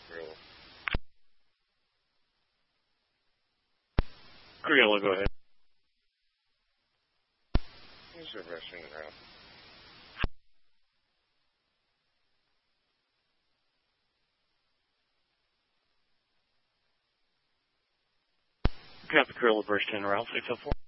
Crayola, go ahead. What's your best thing around? Captain Crayola, Burst 10 around 604.